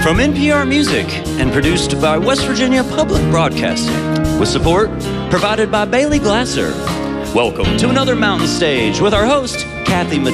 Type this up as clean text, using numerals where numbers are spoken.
From NPR Music and produced by West Virginia Public Broadcasting, with support provided by Bailey Glasser. Welcome to another Mountain Stage with our host, Kathy